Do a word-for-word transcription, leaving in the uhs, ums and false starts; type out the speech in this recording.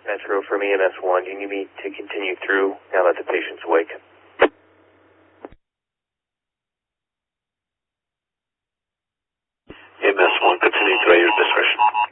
Metro from E M S one. Do you need me to continue through now that the patient's awake? E M S one, continue through your discretion.